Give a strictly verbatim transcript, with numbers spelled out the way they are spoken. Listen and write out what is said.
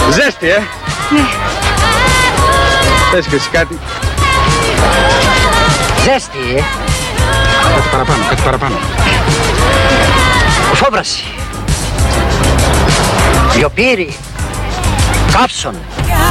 Ζέστη, ε! Ναι. Πες και εσύ κάτι. Ζέστη, ε! Κάτι παραπάνω, κάτι παραπάνω. Φόβραση. Λιοπύρι. Κάψον.